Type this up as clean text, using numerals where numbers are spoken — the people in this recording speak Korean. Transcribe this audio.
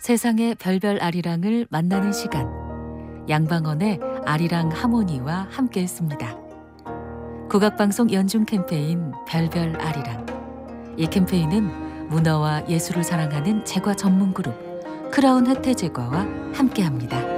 세상의 별별 아리랑을 만나는 시간, 양방언의 아리랑 하모니와 함께했습니다. 국악방송 연중 캠페인 별별 아리랑. 이 캠페인은 문화와 예술을 사랑하는 제과 전문 그룹 크라운 혜태 제과와 함께합니다.